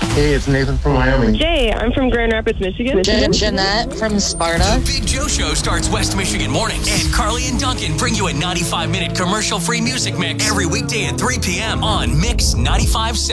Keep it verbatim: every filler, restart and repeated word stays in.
Hey, it's Nathan from Wyoming. Jay, I'm from Grand Rapids, Michigan. Jan- Jeanette from Sparta. The Big Joe Show starts West Michigan mornings. And Carly and Duncan bring you a ninety-five minute commercial-free music mix every weekday at three p.m. on Mix ninety-five point seven.